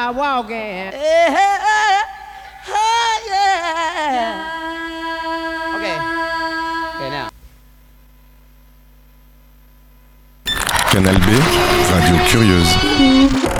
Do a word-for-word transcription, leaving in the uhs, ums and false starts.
start walking. Okay. Okay, now. Canal B, radio curieuse.